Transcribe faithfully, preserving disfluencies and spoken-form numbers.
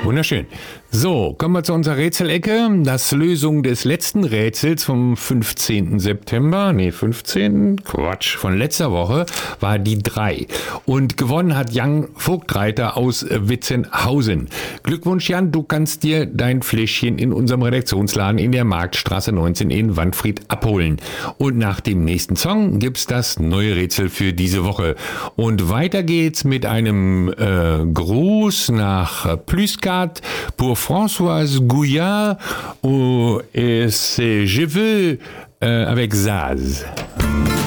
Wunderschön. So, kommen wir zu unserer Rätselecke. Das Lösung des letzten Rätsels vom fünfzehnten September, nee, fünfzehnten Quatsch, von letzter Woche, war die drei. Und gewonnen hat Jan Vogtreiter aus Witzenhausen. Glückwunsch, Jan, du kannst dir dein Fläschchen in unserem Redaktionsladen in der Marktstraße neunzehn in Wanfried abholen. Und nach dem nächsten Song gibt's das neue Rätsel für diese Woche. Und weiter geht's mit einem äh, Gruß nach Pluscat pour Françoise Gouillard ou et c'est Je veux euh, avec Zaz.